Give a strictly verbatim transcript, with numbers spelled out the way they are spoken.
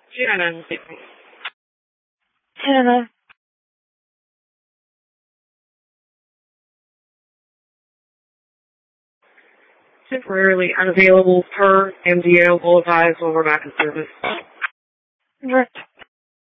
Jenna. Jenna. Temporarily unavailable per M D O. Will advise when we're back in service. Direct.